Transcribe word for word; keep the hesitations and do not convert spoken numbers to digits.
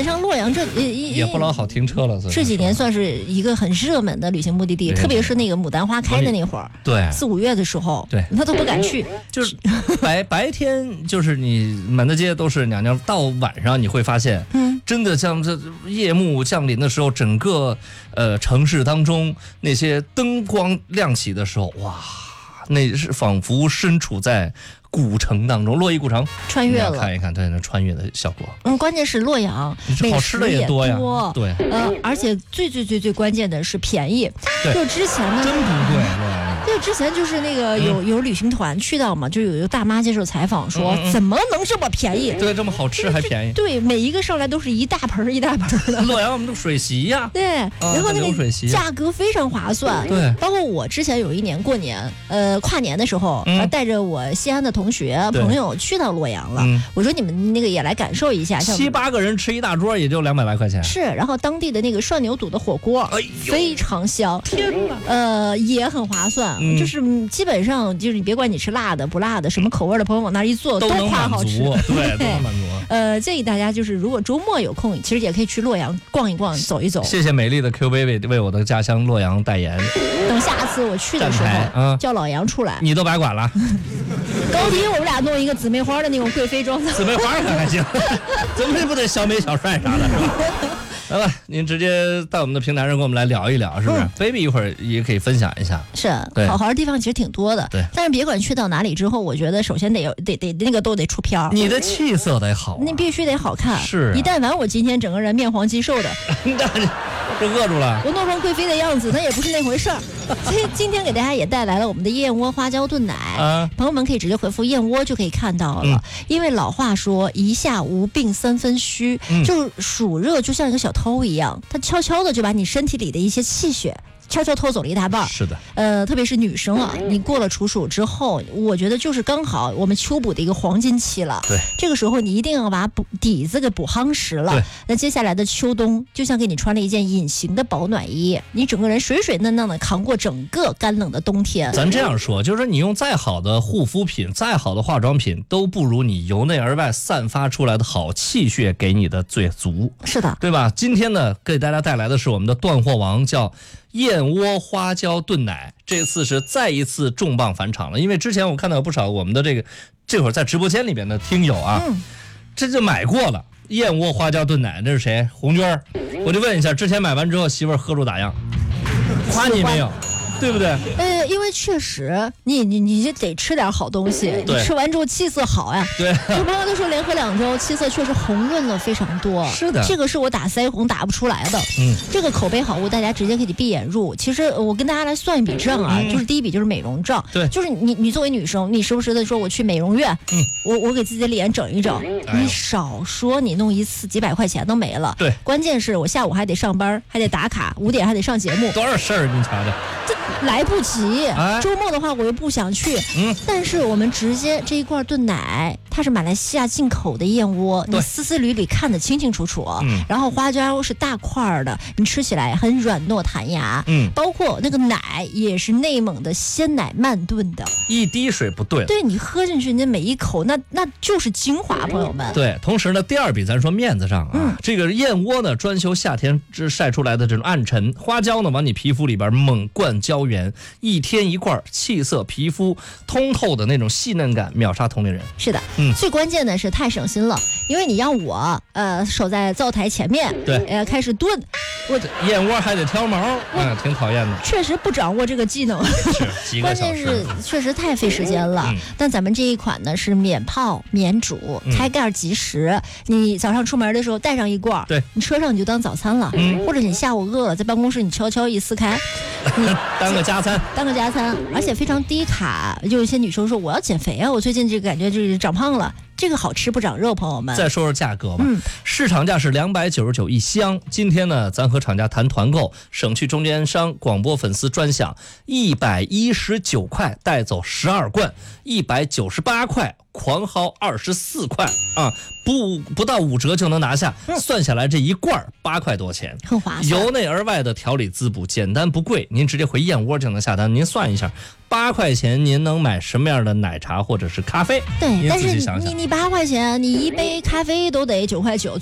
本上洛阳这也不老好停车了， 这几年算是一个很热门的旅行目的地，特别是那个牡丹花开的那会儿， 对， 四五月的时候， 对， 他都不敢去。 就是白白天就是你满大街都是娘娘，到晚上你会发现，嗯，真的像这夜幕降临的时候，整个呃城市当中那些灯光亮起的时候，哇，那是仿佛身处在古城当中，洛阳古城穿越了， 看一看，对，那穿越的效果。 嗯，关键是洛阳好吃的也多呀，对， 呃，而且最最最最关键的是便宜。就之前呢， 真不贵。 对，之前就是那个有、嗯、有旅行团去到嘛，就有一个大妈接受采访说、嗯嗯，怎么能这么便宜？ 对，这么好吃还便宜。 对，每一个上来都是一大盆一大盆的。 洛阳我们都水席呀、啊。 对、啊，然后那个价格非常划算。 对， 包括我之前有一年过年，呃，跨年的时候，嗯、带着我西安的同学朋友去到洛阳了、嗯。我说你们那个也来感受一下， 七八个人吃一大桌也就两百来块钱。 是，然后当地的那个涮牛肚的火锅，哎、非常香。 天哪！ 呃，也很划算，嗯、就是。基本上就是你别管你吃辣的不辣的，什么口味的朋友往那一坐都夸好吃， 对，都能满足。 呃，建议大家就是如果周末有空，其实也可以去洛阳逛一逛，走一走。 谢谢美丽的 Q 薇薇为我的家乡洛阳代言。 等下次我去的时候，嗯、叫老杨出来， 你都白管了。 高低我们俩弄一个姊妹花的那种贵妃装。 姊妹花可还行，怎么不得小美小帅啥的，是吧？来吧，您直接到我们的平台上跟我们来聊一聊，是不是、嗯、？baby 一会儿也可以分享一下。 是，好好的地方其实挺多的。 对， 但是别管去到哪里之后，我觉得首先得有得得那个都得出片儿。 你的气色得好、啊， 你必须得好看。 是、啊， 一但凡我今天整个人面黄肌瘦的， 这饿住了， 我弄成贵妃的样子，那也不是那回事儿。所以今天给大家也带来了我们的燕窝花椒炖奶，啊、朋友们可以直接回复燕窝就可以看到了。嗯、因为老话说一下无病三分虚，嗯、就是暑热就像一个小偷一样，他悄悄的就把你身体里的一些气血悄悄偷走了一大半。 是的， 呃，特别是女生啊，你过了处暑之后，我觉得就是刚好我们秋补的一个黄金期了。 对， 这个时候你一定要把补底子给补夯实了。 对， 那接下来的秋冬就像给你穿了一件隐形的保暖衣，你整个人水水嫩嫩的扛过整个干冷的冬天。 咱这样说，就是说你用再好的护肤品、再好的化妆品，都不如你由内而外散发出来的好气血给你的最足。 是的， 对吧？今天呢，给大家带来的是我们的断货王，叫燕窝花椒炖奶，这次是再一次重磅返场了。因为之前我看到有不少我们的这个这会儿在直播间里面的听友啊，嗯、这就买过了燕窝花椒炖奶，这是谁？红娟。我就问一下，之前买完之后媳妇儿喝出咋样？夸你没有？对不对？ 呃，因为确实，你你你就得吃点好东西，你吃完之后气色好呀。 对， 有朋友都说连喝两周，气色确实红润了非常多。 是的， 这个是我打腮红打不出来的。 嗯， 这个口碑好物，大家直接可以闭眼入。其实我跟大家来算一笔账啊， 嗯、 就是第一笔就是美容账。 对， 就是你你作为女生，你时不时的说我去美容院，嗯，我我给自己的脸整一整，哎、你少说你弄一次几百块钱都没了。 对， 关键是我下午还得上班，还得打卡，五点还得上节目， 多少事儿你瞧瞧。 这来不及， 哎、 周末的话我又不想去，嗯，但是我们直接这一罐炖奶，它是马来西亚进口的燕窝，你丝丝缕缕看得清清楚楚，嗯，然后花椒是大块的，你吃起来很软糯弹牙，嗯，包括那个奶也是内蒙的鲜奶慢炖的， 一滴水不兑， 对你喝进去那每一口那那就是精华，朋友们。 对，同时呢，第二笔咱说面子上啊，嗯、这个燕窝呢专修夏天晒出来的这种暗沉，花椒呢往你皮肤里边猛灌胶原，一天一罐，气色皮肤通透的那种细嫩感，秒杀同龄人。 是的，嗯，最关键的是太省心了，因为你让我呃守在灶台前面， 对， 呃开始炖，我燕窝还得挑毛，嗯，挺讨厌的。 确实不掌握这个技能， 是几个小时， 关键是确实太费时间了。嗯、但咱们这一款呢是免泡、免煮、开盖即食，嗯、你早上出门的时候带上一罐， 对， 你车上你就当早餐了，嗯，或者你下午饿了，在办公室你悄悄一撕开， 你当个加餐， 当个加餐，而且非常低卡。就有一些女生说我要减肥啊，我最近这个感觉就是长胖了。这个好吃不长肉，朋友们。 再说说价格吧，嗯、市场价是两百九十九一箱。今天呢，咱和厂家谈团购，省去中间商，广播粉丝专享，一百一十九块带走十二罐，一百九十八块狂薅二十四块啊，不不到五折就能拿下。嗯、算下来这一罐八块多钱， 很划算。 由内而外的调理滋补，简单不贵，您直接回燕窝就能下单。您算一下，八块钱您能买什么样的奶茶或者是咖啡？ 对， 您但是自己想想。 你你八块钱，你一杯咖啡都得九块九。